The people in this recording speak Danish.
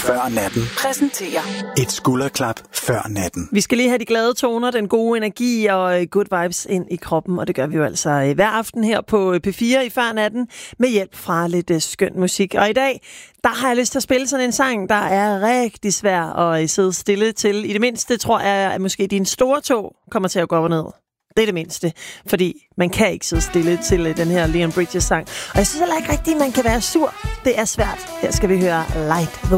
før natten præsenterer et skulderklap før natten. Vi skal lige have de glade toner, den gode energi og good vibes ind i kroppen, og det gør vi jo altså hver aften her på P4 i før natten med hjælp fra lidt skøn musik. Og i dag, der har jeg lyst til at spille sådan en sang, der er rigtig svær at sidde stille til. I det mindste tror jeg, at måske din store tog kommer til at gå op og ned. Det er det mindste, fordi man kan ikke sidde stille til den her Leon Bridges sang. Og jeg synes heller ikke rigtigt, at man kan være sur. Det er svært. Her skal vi høre Light the